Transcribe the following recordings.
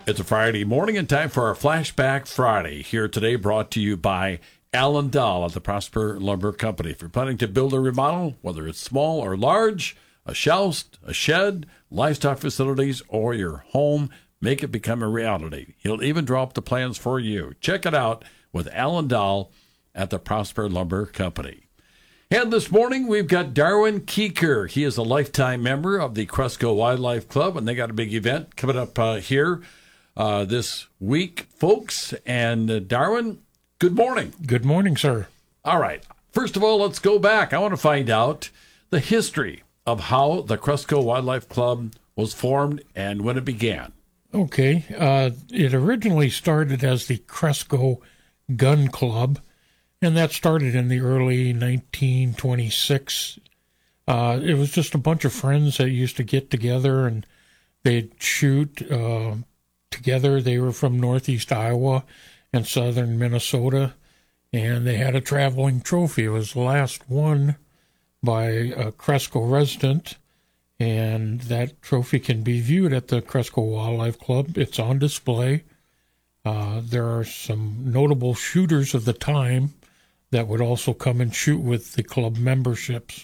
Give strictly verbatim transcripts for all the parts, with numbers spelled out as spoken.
It's a Friday morning and time for our Flashback Friday. Here today brought to you by Alan Dahl at the Prosper Lumber Company. If you're planning to build a remodel, whether it's small or large, a shelf, a shed, livestock facilities, or your home, make it become a reality. He'll even draw up the plans for you. Check it out with Alan Dahl at the Prosper Lumber Company. And this morning, we've got Darwin Keeker. He is a lifetime member of the Cresco Wildlife Club, and they got a big event coming up uh, here uh, this week, folks. And uh, Darwin, good morning. Good morning, sir. All right. First of all, let's go back. I want to find out the history of how the Cresco Wildlife Club was formed and when it began. Okay. Uh, it originally started as the Cresco Gun Club, and that started in the early nineteen twenty-six. Uh, it was just a bunch of friends that used to get together, and they'd shoot uh, together. They were from northeast Iowa and southern Minnesota, and they had a traveling trophy. It was the last one by a Cresco resident, and that trophy can be viewed at the Cresco Wildlife Club. It's on display. Uh, there are some notable shooters of the time that would also come and shoot with the club memberships.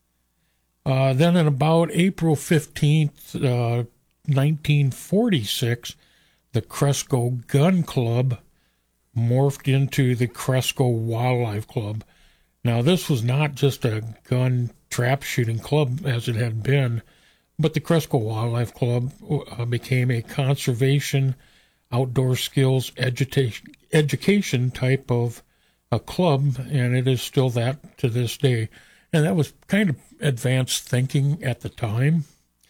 Uh, then in about April fifteenth, uh, nineteen forty-six, the Cresco Gun Club morphed into the Cresco Wildlife Club. Now, this was not just a gun trap shooting club as it had been, but the Cresco Wildlife Club uh, became a conservation, outdoor skills education, education type of a club, and it is still that to this day. And that was kind of advanced thinking at the time.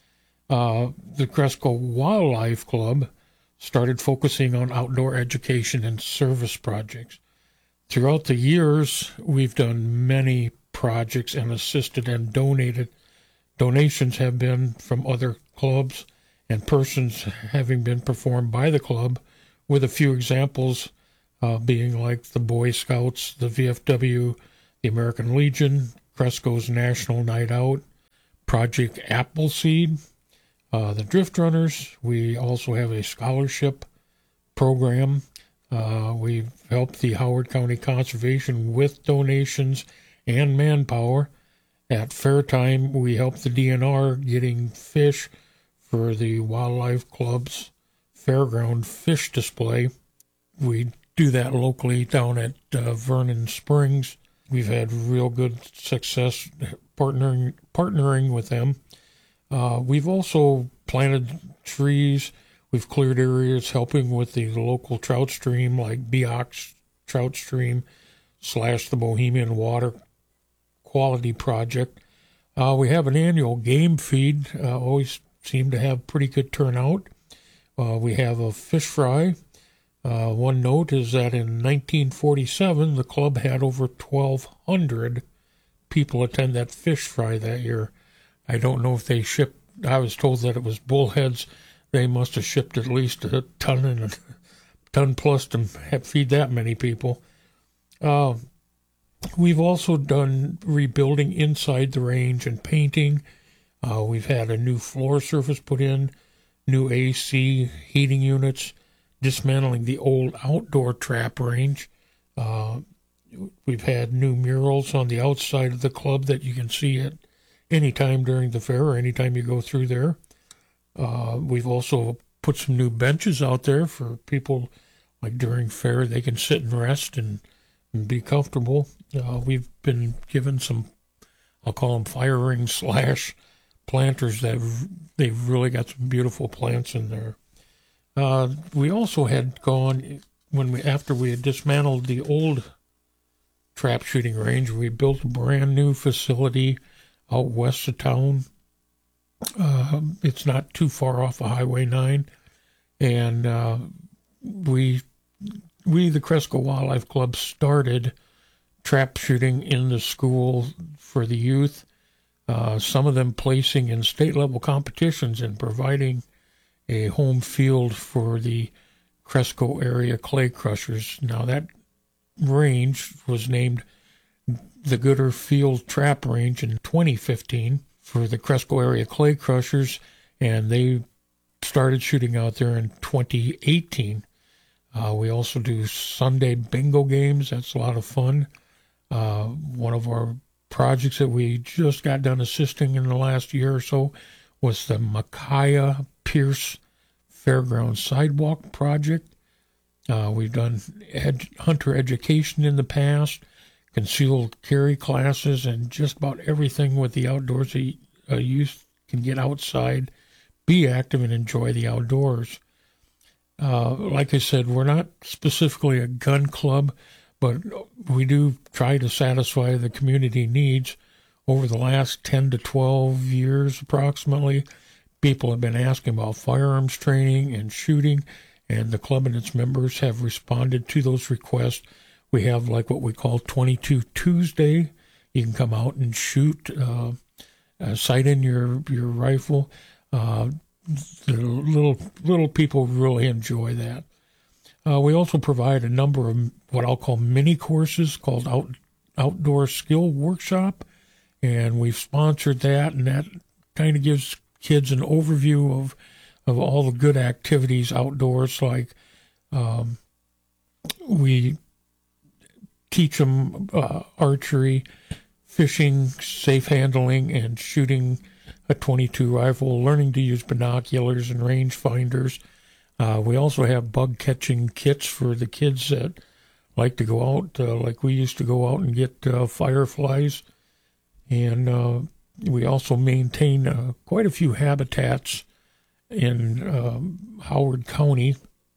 Uh, the Cresco Wildlife Club started focusing on outdoor education and service projects. Throughout the years, we've done many projects and assisted and donated. Donations have been from other clubs and persons having been performed by the club, with a few examples uh, being like the Boy Scouts, the V F W, the American Legion, Cresco's National Night Out, Project Appleseed, uh, the Drift Runners. We also have a scholarship program. Uh, we've helped the Howard County Conservation with donations and manpower. At fair time, we helped the D N R getting fish for the Wildlife Club's fairground fish display. We do that locally down at uh, Vernon Springs. We've had real good success partnering partnering with them. Uh, we've also planted trees. We've cleared areas helping with the local trout stream like Beox Trout Stream slash the Bohemian Water Quality Project. Uh, we have an annual game feed. Uh, always seem to have pretty good turnout. Uh, we have a fish fry. Uh, one note is that in nineteen forty-seven, the club had over twelve hundred people attend that fish fry that year. I don't know if they shipped, I was told that it was bullheads. They must have shipped at least a ton and a ton plus to feed that many people. Uh, we've also done rebuilding inside the range and painting. Uh, we've had a new floor surface put in, new A C heating units, dismantling the old outdoor trap range. Uh, we've had new murals on the outside of the club that you can see at any time during the fair or anytime you go through there. Uh, we've also put some new benches out there for people, like during fair, they can sit and rest and, and be comfortable. Uh, we've been given some, I'll call them fire ring slash planters that they've really got some beautiful plants in there. Uh, we also had gone, when we after we had dismantled the old trap shooting range, we built a brand new facility out west of town. Uh, it's not too far off of Highway nine, and uh, we, we, the Cresco Wildlife Club, started trap shooting in the school for the youth, uh, some of them placing in state-level competitions and providing a home field for the Cresco area clay crushers. Now, that range was named the Gooder Field Trap Range in twenty fifteen for the Cresco area clay crushers, and they started shooting out there in twenty eighteen. Uh, we also do Sunday bingo games. That's a lot of fun. Uh, one of our projects that we just got done assisting in the last year or so was the Micaiah Pierce Fairground Sidewalk Project. Uh, we've done ed- hunter education in the past, concealed carry classes, and just about everything with the outdoors. A, a youth can get outside, be active, and enjoy the outdoors. Uh, like I said, we're not specifically a gun club, but we do try to satisfy the community needs. Over the last ten to twelve years approximately, people have been asking about firearms training and shooting, and the club and its members have responded to those requests. We have like what we call twenty-two Tuesday. You can come out and shoot, uh, uh, sight in your, your rifle. Uh, the little little people really enjoy that. Uh, we also provide a number of what I'll call mini courses called out, Outdoor Skill Workshop, and we've sponsored that, and that kind of gives kids an overview of of all the good activities outdoors. Like um, we teach them uh, archery, fishing, safe handling, and shooting a twenty-two rifle, learning to use binoculars and range finders. Uh, we also have bug catching kits for the kids that like to go out, uh, like we used to go out and get uh, fireflies. And uh, we also maintain uh, quite a few habitats in um, Howard County.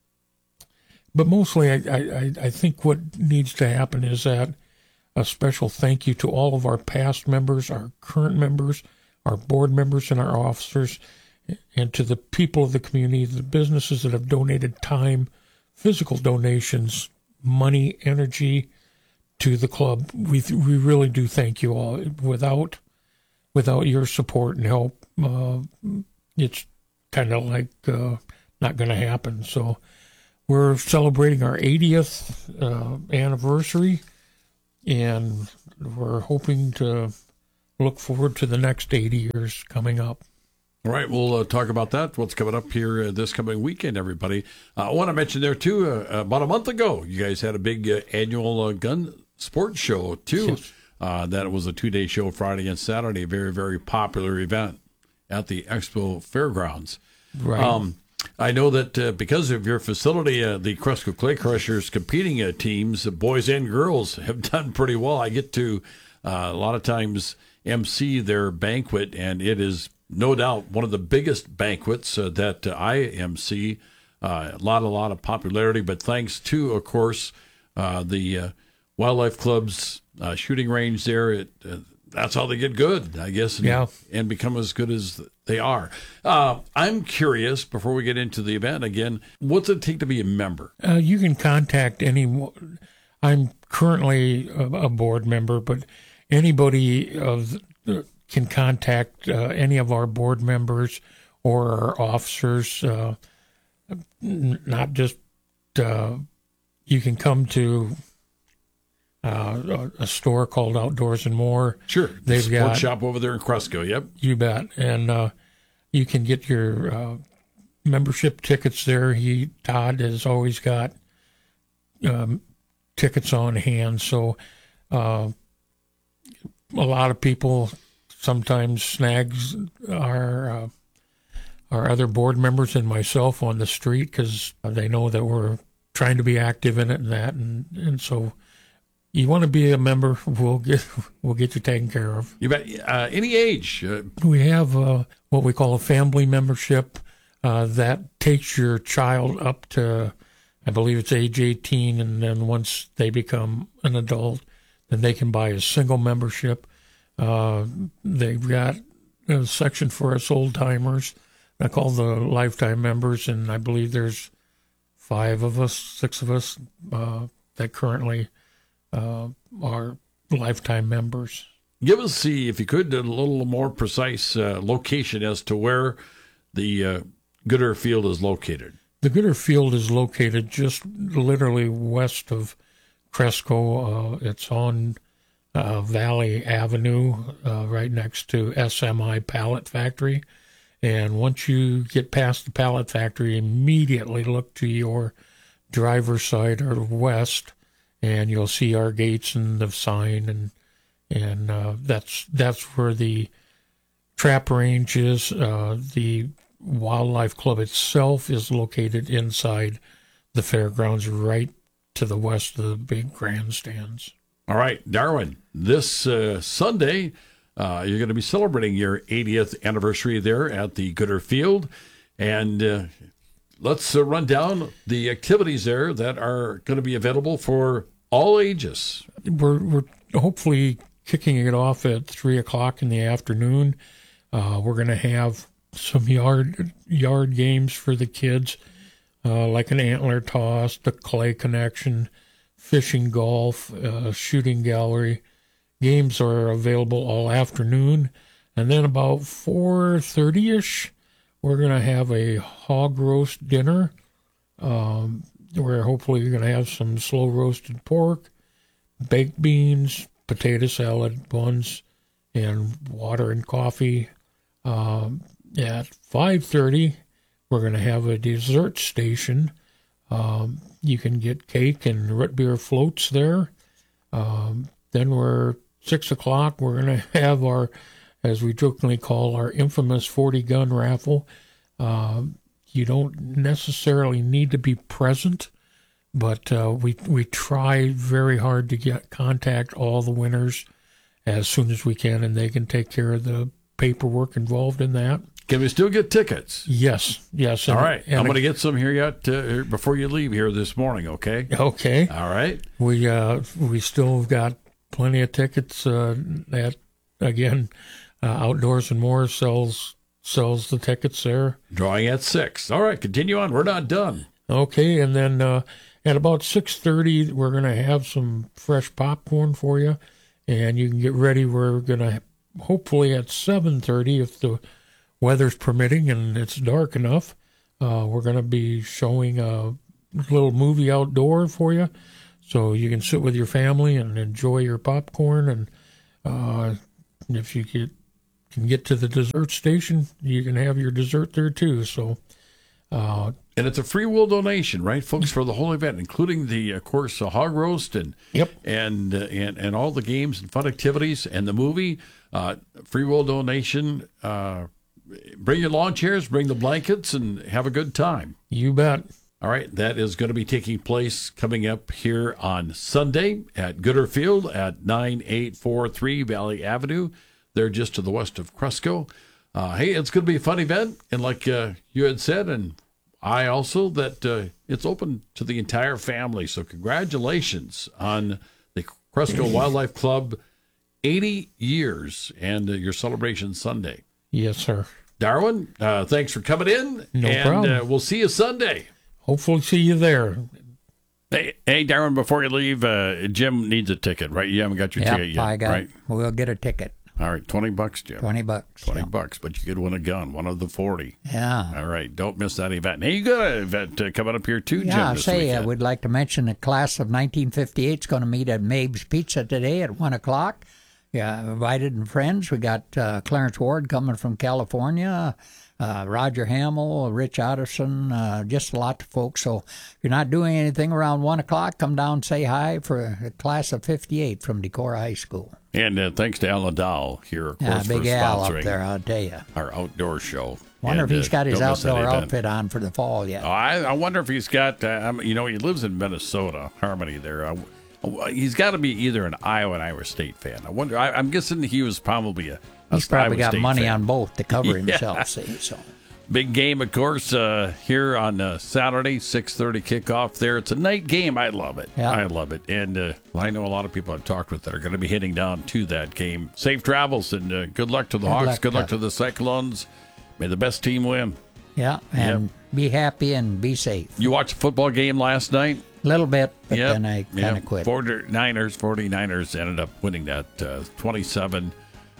But mostly, I, I, I think what needs to happen is that a special thank you to all of our past members, our current members, our board members, and our officers, and to the people of the community, the businesses that have donated time, physical donations, money, energy to the club. We we really do thank you all. Without without your support and help, uh, it's kind of like uh, not going to happen. So we're celebrating our eightieth uh, anniversary, and we're hoping to look forward to the next eighty years coming up. All right, we'll uh, talk about that, what's coming up here uh, this coming weekend, everybody. Uh, I want to mention there, too, uh, about a month ago, you guys had a big uh, annual uh, gun sports show, too. Yes. Uh, that was a two-day show, Friday and Saturday, a very, very popular event at the Expo Fairgrounds. Right. Um, I know that uh, because of your facility, uh, the Cresco Clay Crushers competing uh, teams, uh, boys and girls, have done pretty well. I get to uh, a lot of times emcee their banquet, and it is no doubt one of the biggest banquets uh, that uh, I emcee. Uh, a lot, a lot of popularity, but thanks to, of course, uh, the uh, Wildlife Club's uh, shooting range there, it, uh, that's how they get good, I guess, and, yeah. and become as good as they are. Uh, I'm curious, before we get into the event again, what's it take to be a member? Uh, you can contact any. I'm currently a, a board member, but anybody of the, can contact uh, any of our board members or our officers. Uh, not just uh, you can come to uh, a store called Outdoors and More. Sure, they've sports got shop over there in Cresco. Yep, you bet, and uh, you can get your uh, membership tickets there. He Todd has always got um, tickets on hand, so uh, a lot of people sometimes snags our uh, our other board members and myself on the street because they know that we're trying to be active in it and that, and, and so you want to be a member, we'll get we'll get you taken care of. You bet. Uh, any age. Uh, we have uh, what we call a family membership uh, that takes your child up to, I believe it's age eighteen, and then once they become an adult, then they can buy a single membership. Uh, they've got a section for us old timers. I call the lifetime members, and I believe there's five of us, six of us uh, that currently uh, are lifetime members. Give us the, if you could, a little more precise uh, location as to where the uh, Gooder Field is located. The Gooder Field is located just literally west of Cresco. Uh, it's on Uh, Valley Avenue, uh, right next to S M I Pallet Factory. And once you get past the pallet factory, immediately look to your driver's side or west, and you'll see our gates and the sign, and and uh, that's that's where the trap range is. Uh, the wildlife club itself is located inside the fairgrounds, right to the west of the big grandstands. All right, Darwin, this uh, Sunday, uh, you're going to be celebrating your eightieth anniversary there at the Gooder Field. And uh, let's uh, run down the activities there that are going to be available for all ages. We're, we're hopefully kicking it off at three o'clock in the afternoon. Uh, we're going to have some yard yard games for the kids, uh, like an antler toss, the clay connection, fishing, golf, uh, shooting gallery. Games are available all afternoon. And then about four thirty-ish, we're going to have a hog roast dinner, um, where hopefully you're going to have some slow roasted pork, baked beans, potato salad, buns, and water and coffee. Um, at five thirty, we're going to have a dessert station. Um, you can get cake and root beer floats there. Um, then we're six o'clock. We're going to have our, as we jokingly call, our infamous forty gun raffle. Um, you don't necessarily need to be present, but uh, we we try very hard to get contact all the winners as soon as we can, and they can take care of the paperwork involved in that. Can we still get tickets? Yes, yes. All and, right. and I'm going to get some here yet uh, before you leave here this morning, okay? Okay. All right. We uh, we still got plenty of tickets. Uh, that again, uh, Outdoors and More sells sells the tickets there. Drawing at six. All right. Continue on. We're not done. Okay, and then uh, at about six thirty, we're going to have some fresh popcorn for you, and you can get ready. We're going to hopefully at seven thirty, if the weather's permitting and it's dark enough, uh, we're going to be showing a little movie outdoor for you, so you can sit with your family and enjoy your popcorn. And uh, if you get, can get to the dessert station, you can have your dessert there too. So, uh, and it's a free will donation, right, folks, for the whole event, including the, of course, the hog roast and yep, and uh, and and all the games and fun activities and the movie. Uh, free will donation. Uh, bring your lawn chairs, bring the blankets, and have a good time. You bet. All right, that is going to be taking place coming up here on Sunday at Gooder Field at nine eight four three Valley Avenue. They're just to the west of Cresco. Uh, hey, it's going to be a fun event, and like uh, you had said, and I also, that uh, it's open to the entire family. So congratulations on the Cresco Wildlife Club, eighty years, and uh, your celebration Sunday. Yes, sir. Darwin, uh, thanks for coming in. No and, problem. Uh, we'll see you Sunday. Hopefully see you there. Hey, hey, Darwin, before you leave, uh, Jim needs a ticket, right? You haven't got your yep, ticket yet, I got, right? We'll get a ticket. All right, twenty bucks, Jim. twenty bucks. twenty yeah. bucks, but you could win a gun, one of the forty. Yeah. All right, don't miss that event. Hey, you got an event uh, coming up here too, Jim, Yeah, I this say, I weekend. would like to mention the class of nineteen fifty-eight is going to meet at Mabe's Pizza today at one o'clock. Yeah, invited and friends. We got uh, Clarence Ward coming from California, uh, Roger Hamill, Rich Otterson, uh, just a lot of folks. So if you're not doing anything around one o'clock, come down and say hi for the class of fifty-eight from Decorah High School. And uh, thanks to Alan Dahl here, of Yeah, course, Big for Al sponsoring up there, I'll tell you. our outdoor show. Wonder And, if he's uh, got his don't miss that outdoor event. outfit on for the fall yet. Oh, I, I wonder if he's got, uh, um, you know, he lives in Minnesota, Harmony there. Uh, he's got to be either an Iowa and Iowa State fan. I wonder, I, I'm guessing he was probably a, a He's probably Iowa got State money fan. on both to cover Yeah. himself, see, so. Big game, of course, uh, here on uh, Saturday, six thirty kickoff there. It's a night game. I love it. Yeah. I love it. And uh, I know a lot of people I've talked with that are going to be heading down to that game. Safe travels and uh, good luck to the Good Hawks. luck, good luck Jeff. to the Cyclones. May the best team win. Yeah, and be happy and be safe. You watched a football game last night? A little bit, but Yep. then I kind Yep. of quit. forty-niners, forty-niners ended up winning that uh, twenty-seven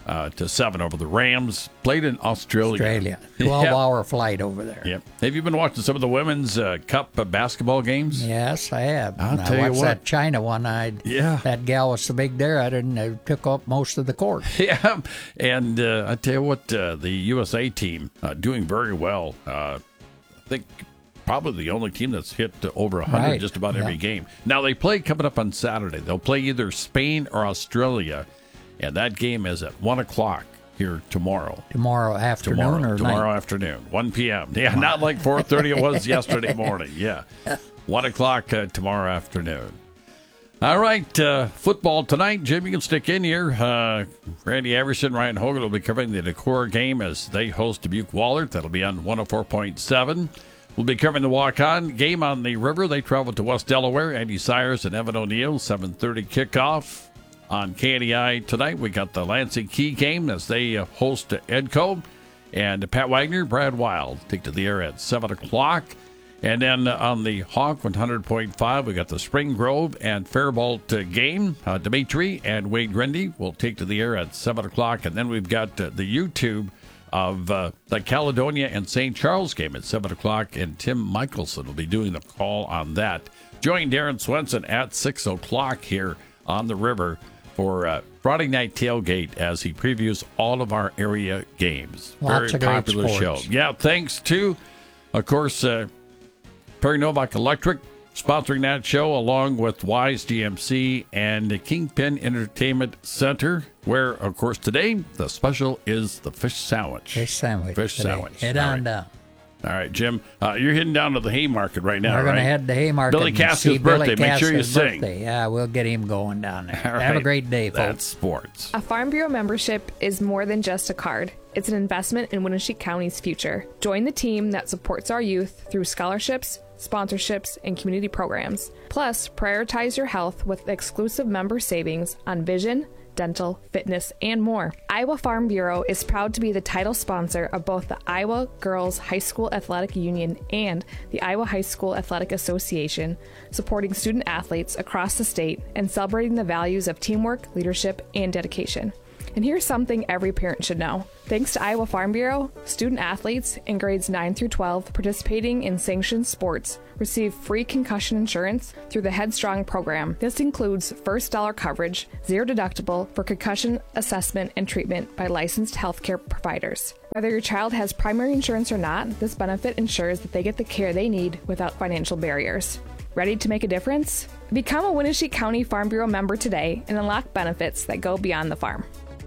uh, to seven over the Rams. Played in Australia. Australia. twelve-hour flight over there. Yep. Have you been watching some of the women's uh, Cup uh, basketball games? Yes, I have. I'll And tell I you watched what. that China one. I Yeah. That gal was so big there, I didn't. I took up most of the court. Yeah, and uh, I tell you what, uh, the U S A team uh, doing very well. Uh, I think probably the only team that's hit to over one hundred Right, just about yeah. every game. Now, they play coming up on Saturday. They'll play either Spain or Australia, and that game is at one o'clock here tomorrow. Tomorrow afternoon Tomorrow, or tomorrow night? afternoon, one p.m. Yeah, not like four thirty it was yesterday morning. Yeah, one o'clock uh, tomorrow afternoon. All right, uh, football tonight. Jim, you can stick in here. Uh, Randy Everson, Ryan Hogan will be covering the Decorah game as they host Dubuque Wahlert. That'll be on one oh four point seven. We'll be covering the walk-on game on the river. They travel to West Delaware. Andy Sayers and Evan O'Neill, seven thirty kickoff. On K N E I tonight, we got the Lansing Key game as they uh, host Edco. And Pat Wagner, Brad Wild take to the air at seven o'clock. And then uh, on the Hawk one hundred point five, we got the Spring Grove and Faribault uh, game. Uh, Dimitri and Wade Grundy will take to the air at seven o'clock. And then we've got uh, the YouTube of uh, the Caledonia and Saint Charles game at seven o'clock. And Tim Michelson will be doing the call on that. Join Darren Swenson at six o'clock here on the river for uh, Friday Night Tailgate as he previews all of our area games. Lots Very of great popular sports. show. Yeah, thanks to, of course, uh, Perry Novak Electric sponsoring that show, along with Wise G M C and the Kingpin Entertainment Center, where, of course, today the special is the fish sandwich. Fish sandwich. Fish today. sandwich. Head All on right. down. All right, Jim, uh, you're heading down to the Haymarket right now, We're going right? to head to Haymarket. Billy and Casca's see birthday. Billy Make sure you Casca's sing. birthday. Yeah, we'll get him going down there. All Have a right. great day, folks. That's sports. A Farm Bureau membership is more than just a card. It's an investment in Winnebago County's future. Join the team that supports our youth through scholarships, sponsorships, and community programs. Plus, prioritize your health with exclusive member savings on vision, dental, fitness, and more. Iowa Farm Bureau is proud to be the title sponsor of both the Iowa Girls High School Athletic Union and the Iowa High School Athletic Association, supporting student athletes across the state and celebrating the values of teamwork, leadership, and dedication. And here's something every parent should know. Thanks to Iowa Farm Bureau, student athletes in grades nine through twelve participating in sanctioned sports receive free concussion insurance through the Headstrong program. This includes first dollar coverage, zero deductible for concussion assessment and treatment by licensed healthcare providers. Whether your child has primary insurance or not, this benefit ensures that they get the care they need without financial barriers. Ready to make a difference? Become a Winnebago County Farm Bureau member today and unlock benefits that go beyond the farm.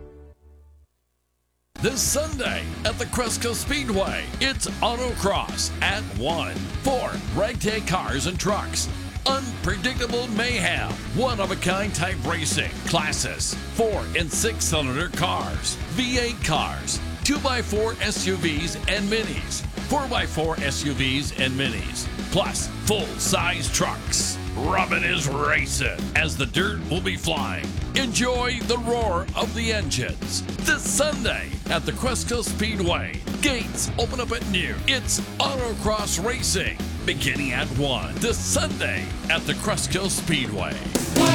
This Sunday at the Cresco Speedway, it's Autocross at one. Four ragtag cars and trucks. Unpredictable mayhem. One-of-a-kind type racing. Classes. Four and six-cylinder cars. V eight cars. two by four S U Vs and minis. four by four S U Vs and minis. Plus full-size trucks. Robin is racing as the dirt will be flying. Enjoy the roar of the engines this Sunday at the Cresco Speedway. Gates open up at noon. It's Autocross Racing beginning at one this Sunday at the Cresco Speedway.